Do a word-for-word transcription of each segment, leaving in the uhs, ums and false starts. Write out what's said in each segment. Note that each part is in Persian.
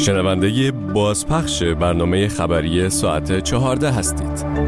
شنونده بازپخش برنامه خبری ساعت چهارده هستید.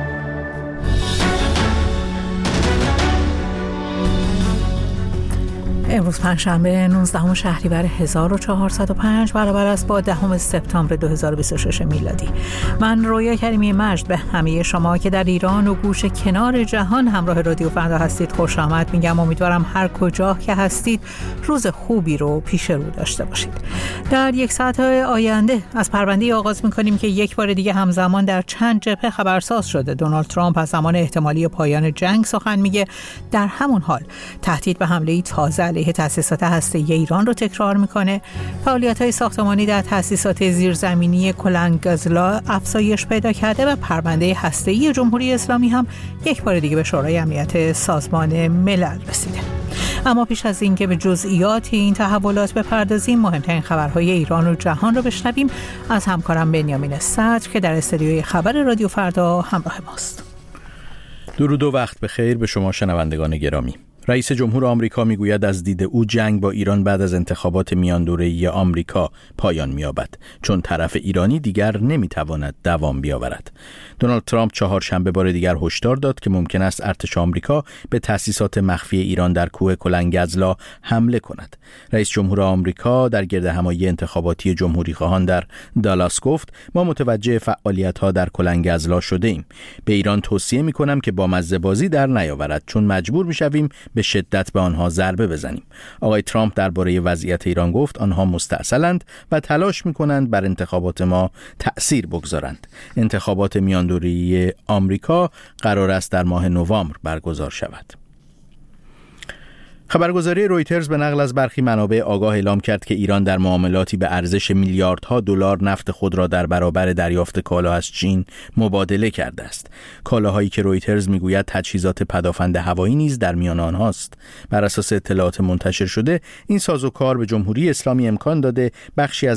امروز پنجشنبه نوزدهم شهریور هزار و چهارصد و پنج برابر است با دهم سپتامبر دو هزار و بیست و شش میلادی. من رویا کریمی مجد به همه شما که در ایران و گوش کنار جهان همراه رادیو فردا هستید خوش آمد میگم. امیدوارم هر کجا که هستید روز خوبی رو پیش رو داشته باشید. در یک ساعت آینده از پرونده آغاز میکنیم که یک بار دیگه همزمان در چند جبهه خبرساز شده. دونالد ترامپ از زمان احتمالی پایان جنگ سخن میگه، در همون حال تهدید به حمله تازه علیه تأسیسات هسته‌ای ایران رو تکرار میکنه. فعالیت‌های ساختمانی در تأسیسات زیرزمینی کلنگازلا افزایش پیدا کرده و پرونده هسته‌ای جمهوری اسلامی هم یک بار دیگه به شورای امنیت سازمان ملل رسیده. اما پیش از اینکه به جزئیات این تحولات بپردازیم، مهمترین خبرهای ایران و جهان رو بشنویم از همکارم بنیامین صدر که در استودیوی خبر رادیو فردا همراه ماست. درود و وقت بخیر به شما شنوندگان گرامی. رئیس جمهور آمریکا میگوید از دید او جنگ با ایران بعد از انتخابات میان دوره‌ای آمریکا پایان می‌یابد، چون طرف ایرانی دیگر نمی‌تواند دوام بیاورد. دونالد ترامپ چهارشنبه بار دیگر هشدار داد که ممکن است ارتش آمریکا به تأسیسات مخفی ایران در کوه کلنگازلا حمله کند. رئیس جمهور آمریکا در گردهمایی انتخاباتی جمهوری‌خواهان در دالاس گفت: ما متوجه فعالیت‌ها در کلنگازلا شده‌ایم. به ایران توصیه می‌کنم که با مزه‌بازی در نیاورد، چون مجبور می‌شویم به شدت به آنها ضربه بزنیم. آقای ترامپ درباره وضعیت ایران گفت: آنها مستعسلند و تلاش می‌کنند بر انتخابات ما تأثیر بگذارند. انتخابات میان دوره‌ای آمریکا قرار است در ماه نوامبر برگزار شود. خبرگزاری رویترز به نقل از برخی منابع آگاه اعلام کرد که ایران در معاملاتی به ارزش میلیاردها دلار نفت خود را در برابر دریافت کالا از چین مبادله کرده است. کالاهایی که رویترز میگوید تجهیزات پدافند هوایی نیز در میان آنهاست. بر اساس اطلاعات منتشر شده، این سازوکار به جمهوری اسلامی امکان داده بخشی از